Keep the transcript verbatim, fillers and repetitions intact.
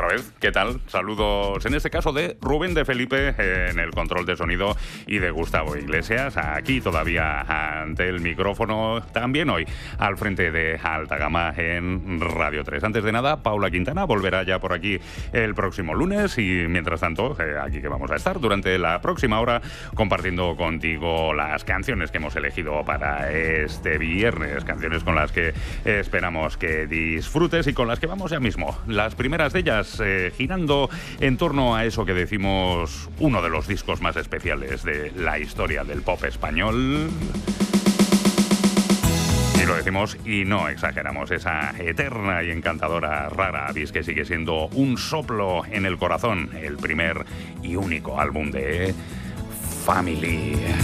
otra vez, ¿qué tal? Saludos, en este caso, de Rubén de Felipe en el control de sonido y de Gustavo Iglesias, aquí todavía ante el micrófono, también hoy al frente de Alta Gama en Radio tres. Antes de nada, Paula Quintana volverá ya por aquí el próximo lunes y mientras tanto, eh, aquí que vamos a estar durante la próxima hora compartiendo contigo las canciones que hemos elegido para este viernes, canciones con las que esperamos que disfrutes y con las que vamos ya mismo. Las primeras de ellas eh, girando en torno a eso que decimos uno de los discos más especiales de la historia del pop español. Y lo decimos y no exageramos, esa eterna y encantadora Rara Avis que sigue siendo un soplo en el corazón, el primer y único álbum de Family.